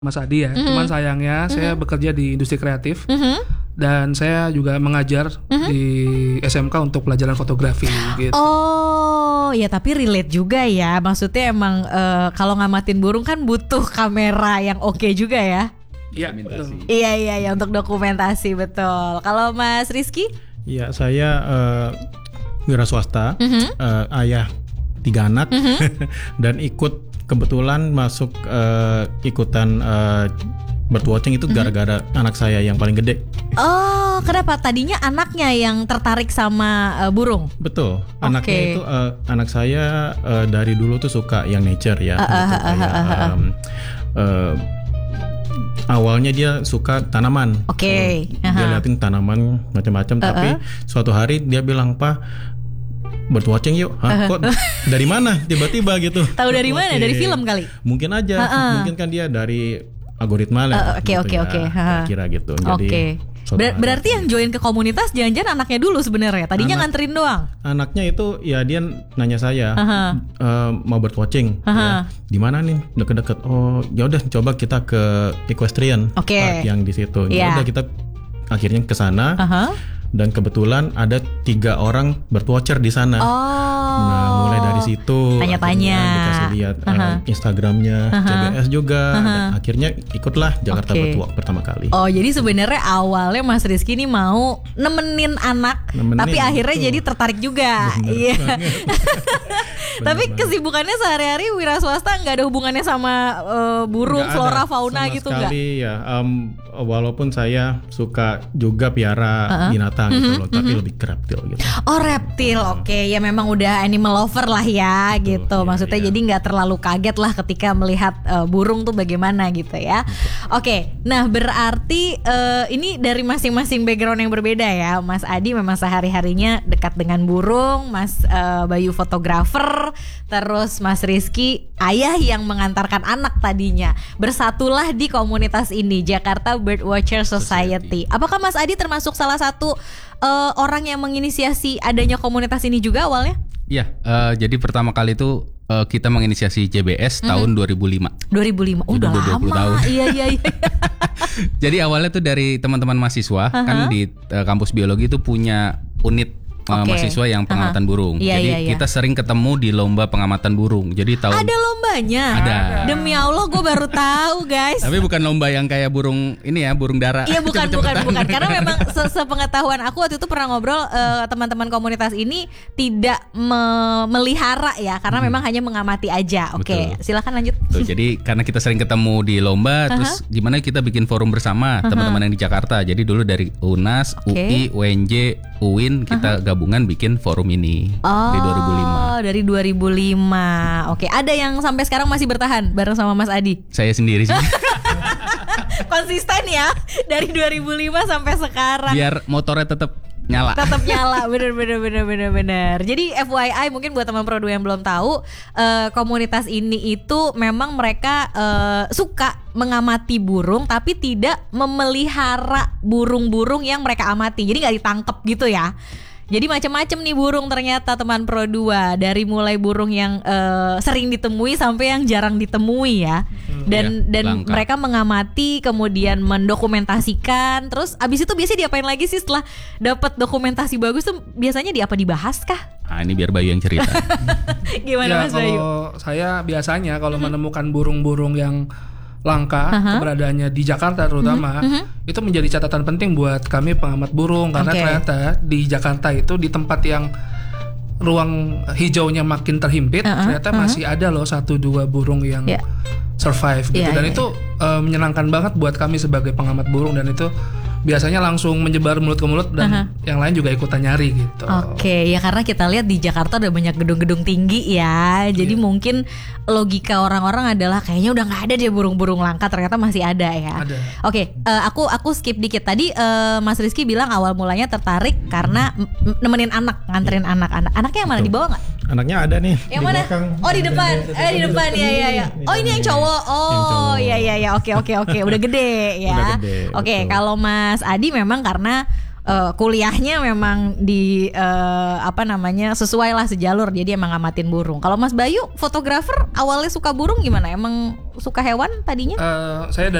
Mas Adi ya. Cuman sayangnya saya bekerja di industri kreatif dan saya juga mengajar di SMK untuk pelajaran fotografi gitu. Oh, ya tapi relate juga ya. Maksudnya emang kalau ngamatin burung kan butuh kamera yang oke juga ya. Iya, betul. Iya untuk dokumentasi, betul. Kalau Mas Rizky? Ya, saya wira swasta, ayah 3 anak dan kebetulan masuk ikutan birdwatching itu gara-gara anak saya yang paling gede. Oh, kenapa? Tadinya anaknya yang tertarik sama burung? Betul, anaknya itu anak saya dari dulu tuh suka yang nature ya. Awalnya dia suka tanaman. Dia liatin tanaman macam-macam, tapi suatu hari dia bilang, "Pa, birdwatching yuk." Hah, kok dari mana tiba-tiba gitu? Tahu dari mana? Dari film kali? Mungkin aja. Mungkin kan dia dari algoritma lah. Oke. Kira gitu. Jadi berarti yang join ke komunitas jangan-jangan anaknya dulu sebenarnya. Tadinya nganterin doang. Anaknya itu ya dia nanya saya, mau birdwatching. Ya, di mana nih? Deket-deket. Oh, ya udah coba kita ke equestrian park yang di situ. Ya udah kita akhirnya ke sana. Dan kebetulan ada 3 orang birdwatcher di sana. Nah, mulai dari situ tanya-tanya, dikasih lihat Instagramnya, CBS juga. Dan akhirnya ikutlah Jakarta Birdwalk pertama kali. Oh, jadi sebenarnya awalnya Mas Rizky ini mau nemenin anak, tapi akhirnya jadi tertarik juga. Iya. Tapi kesibukannya sehari-hari wira swasta nggak ada hubungannya sama burung, flora, fauna sama gitu nggak? Ya, walaupun saya suka juga piara binatang gitu loh, tapi lebih ke reptil gitu. Oh, reptil, oke. Ya memang udah animal lover lah ya. Betul, gitu. Maksudnya jadi nggak terlalu kaget lah ketika melihat burung tuh bagaimana gitu ya. Oke, nah berarti ini dari masing-masing background yang berbeda ya. Mas Adi memang sehari-harinya dekat dengan burung, Mas Bayu fotografer, terus Mas Rizky ayah yang mengantarkan anak tadinya. Bersatulah di komunitas ini, Jakarta Birdwatcher Society. Apakah Mas Adi termasuk salah satu orang yang menginisiasi adanya komunitas ini juga awalnya? Iya, jadi pertama kali itu kita menginisiasi JBS tahun 2005. 2005, udah 20 lama. Tahun. Iya. Jadi awalnya tuh dari teman-teman mahasiswa kan di kampus biologi itu punya unit mahasiswa yang pengamatan burung. Jadi kita sering ketemu di lomba pengamatan burung. Jadi ada lombanya. Ada. Demi Allah, gue baru tahu guys. Tapi bukan lomba yang kayak burung ini ya, burung dara. Iya, bukan. Karena memang sepengetahuan aku waktu itu pernah ngobrol, teman-teman komunitas ini tidak memelihara ya, karena memang hanya mengamati aja. Oke, silakan lanjut. Tuh, jadi karena kita sering ketemu di lomba, terus gimana kita bikin forum bersama teman-teman yang di Jakarta. Jadi dulu dari UNAS, UI, UNJ, UIN kita gabungan bikin forum ini dari 2005. Dari 2005. Oke, ada yang sampai sekarang masih bertahan bareng sama Mas Adi? Saya sendiri sih. Konsisten ya dari 2005 sampai sekarang. Biar motornya tetap nyala. Bener. Jadi FYI mungkin buat teman Pro 2 yang belum tahu, komunitas ini itu memang mereka suka mengamati burung tapi tidak memelihara burung-burung yang mereka amati. Jadi nggak ditangkep gitu ya. Jadi macam-macam nih burung ternyata teman Pro 2, dari mulai burung yang sering ditemui sampai yang jarang ditemui ya. Dan mereka mengamati, kemudian mendokumentasikan. Terus abis itu biasanya diapain lagi sih setelah dapat dokumentasi bagus tuh? Biasanya dibahas kah? Nah, ini biar Bayu yang cerita. Gimana Mas Bayu? Kalau saya biasanya kalau menemukan burung-burung yang langka, keberadaannya di Jakarta terutama, itu menjadi catatan penting buat kami pengamat burung. Karena ternyata di Jakarta itu di tempat yang ruang hijaunya makin terhimpit, ternyata masih ada loh 1-2 burung yang survive gitu. Dan itu menyenangkan banget buat kami sebagai pengamat burung, dan itu biasanya langsung menyebar mulut ke mulut dan yang lain juga ikutan nyari gitu. Oke, ya karena kita lihat di Jakarta udah banyak gedung-gedung tinggi ya. Jadi mungkin logika orang-orang adalah kayaknya udah nggak ada deh burung-burung langka, ternyata masih ada ya. Ada. Oke, aku skip dikit tadi. Mas Rizky bilang awal mulanya tertarik karena nemenin anak, nganterin anak-anak. Anaknya yang mana, dibawa nggak? Anaknya ada nih. Yang mana? Oh, di depan. Di depan ya. Oh, ini yang cowok. Oh, iya. Oke. Udah gede ya. Oke, kalau Mas Adi memang karena kuliahnya memang di sesuai lah sejalur, jadi emang ngamatin burung. Kalau Mas Bayu fotografer awalnya suka burung gimana? Emang suka hewan tadinya? Saya